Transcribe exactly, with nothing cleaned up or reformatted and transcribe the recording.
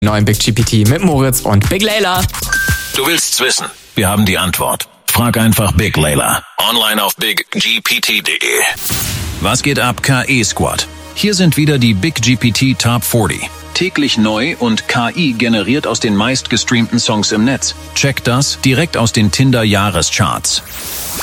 Neuen Big G P T mit Moritz und Big Layla. Du willst's wissen? Wir haben die Antwort. Frag einfach Big Layla. Online auf big g p t punkt d e. Was geht ab, K I-Squad? Hier sind wieder die Big G P T Top vierzig. Täglich neu und K I generiert aus den meistgestreamten Songs im Netz. Checkt das direkt aus den Tinder-Jahrescharts.